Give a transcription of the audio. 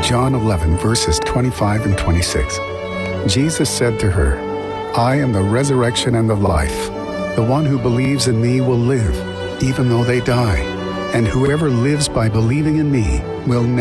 John 11, verses 25 and 26. Jesus said to her, I am the resurrection and the life. The one who believes in me will live, even though they die. And whoever lives by believing in me will